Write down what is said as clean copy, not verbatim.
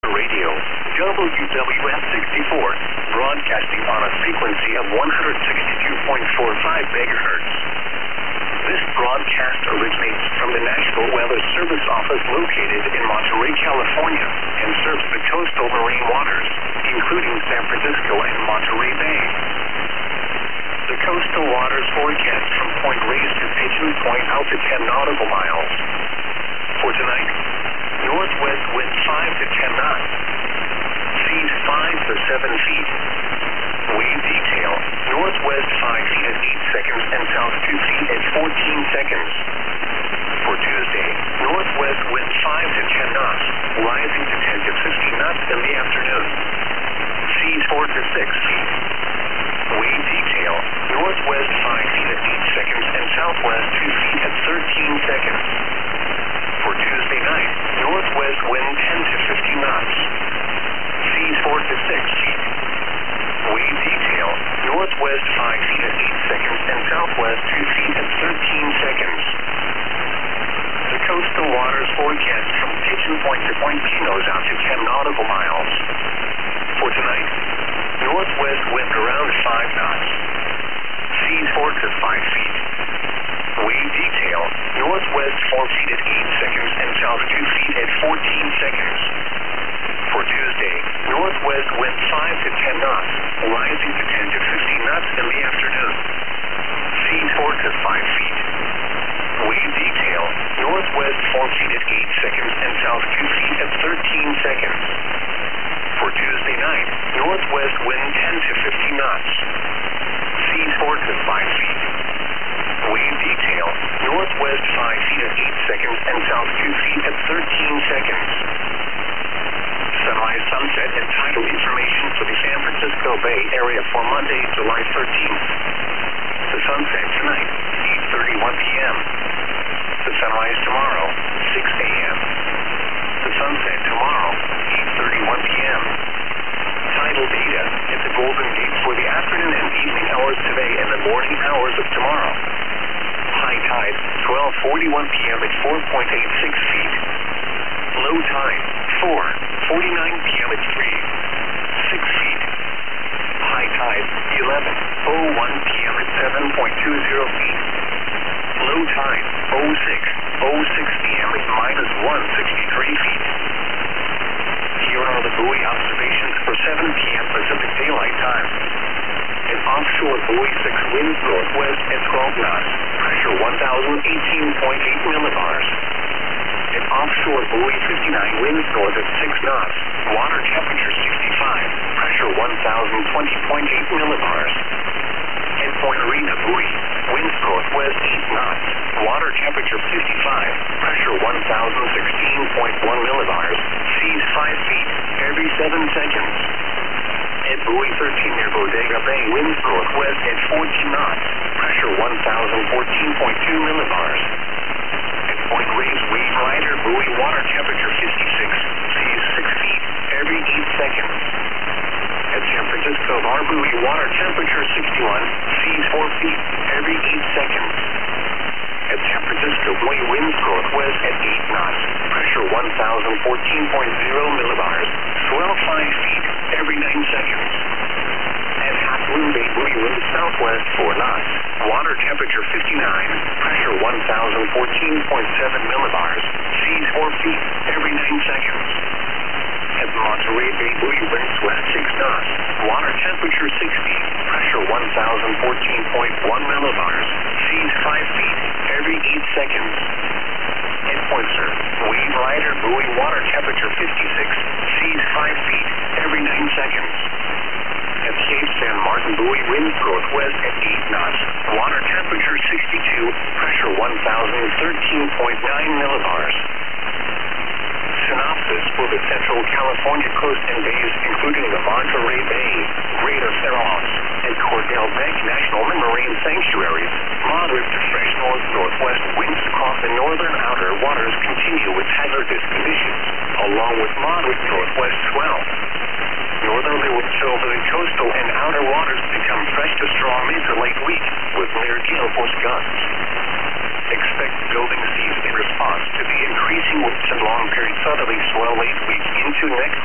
Radio, WWF 64, broadcasting on a frequency of 162.45 megahertz. This broadcast originates from the National Weather Service Office located in Monterey, California, and serves the coastal marine waters, including San Francisco and Monterey Bay. The coastal waters forecast from Point Reyes to Pigeon Point out to 10 nautical miles. For tonight, northwest wind 5 to 10 knots, seas 5 to 7 feet. Wave detail, northwest 5 feet at 8 seconds and south 2 feet at 14 seconds. For Tuesday, northwest wind 5 to 10 knots, rising to 10 to 15 knots in the afternoon. Seas 4 to 6 feet. Wave detail, northwest 5 feet at 8 seconds and southwest 2 feet at 13 seconds. For Tuesday night, northwest wind 10 to 15 knots. Seas 4 to 6 feet. Wave detail, northwest 5 feet at 8 seconds and southwest 2 feet at 13 seconds. The coastal waters forecast from Pigeon Point to Point Pinos out to 10 nautical miles. For tonight, northwest wind around 5 knots. Seas 4 to 5 feet. Wave detail, northwest 4 feet at 8 seconds and south 2 feet at 14 seconds. For Tuesday, northwest wind 5 to 10 knots, rising to 10 to 15 knots in the afternoon. Seas 4 to 5 feet. Wave detail, northwest 4 feet at 8 seconds and south 2 feet at 13 seconds. For Tuesday night, northwest wind 10 to 15 knots. Seas 4 to 5 feet. Wave detail, northwest 5 feet at 8 seconds and south 2 feet at 13 seconds. Sunrise, sunset, and tidal information for the San Francisco Bay Area for Monday, July 13th. The sunset tonight, 8:31 p.m. The sunrise tomorrow, 6 a.m. The sunset tomorrow, 8:31 p.m. Tidal data at the Golden Gate for the afternoon and evening hours today and the morning hours of tomorrow. High tide, 12:41 p.m. at 4.86 feet. Low tide, 4:49 p.m. at 6 feet. High tide, 11:01 p.m. at 7.20 feet. Low tide, 06:06 p.m. at -163 feet. Here are the buoy observations for 7 p.m. Pacific Daylight Time. An offshore buoy 6 winds northwest at 12 knots, pressure 1,018.8 millibars. An offshore buoy 59 winds north at 6 knots, water temperature 65, pressure 1,020.8 millibars. And Point Reyes buoy, winds northwest 8 knots, water temperature 55, pressure 1,016.1 millibars, seas 5 feet every 7 seconds. At buoy 13 near Bodega Bay, winds northwest at 14 knots, pressure 1,014.2 millibars. At Point Reyes Wave Rider buoy, water temperature 56, seas 6 feet every 8 seconds. At San Francisco Bar buoy, water temperature 61, seas 4 feet every 8 seconds. At San Francisco buoy, winds northwest at 8 knots, pressure 1,014.0 millibars, swell 5 feet every 9 seconds. At Half Moon Bay buoy, winds southwest 4 knots, water temperature 59, pressure 1,014.7 millibars, seas 4 feet every 9 seconds. At Monterey Bay buoy, winds west 6 knots, water temperature 60, pressure 1,014.1 millibars, seas 5 feet every 8 seconds. At Point Sur, Wave Rider buoy, water temperature 56, seas 5 feet every 9 seconds. At Cape San Martin buoy, winds northwest at 8 knots, water temperature 62, pressure 1,013.9 millibars. Synopsis for the Central California coast and bays, including the Monterey Bay, Greater Fairmont, and Cordell Bank National Marine Sanctuaries. Moderate to fresh north-northwest winds across the northern outer waters continue with hazardous conditions, along with moderate northwest swell. Northerly winds over the coastal and outer waters become fresh to strong mid to late week, with near gale force gusts. Expect building seas in response to the increasing winds and long period southerly swell late week into next